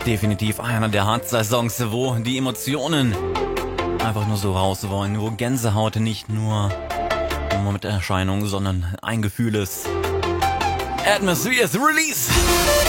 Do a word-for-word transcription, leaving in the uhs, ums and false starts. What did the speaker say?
Definitiv einer der Hardstyle-Songs, wo die Emotionen einfach nur so raus wollen, wo Gänsehaut nicht nur Momenterscheinung, sondern ein Gefühl ist. Atmosphere's Release.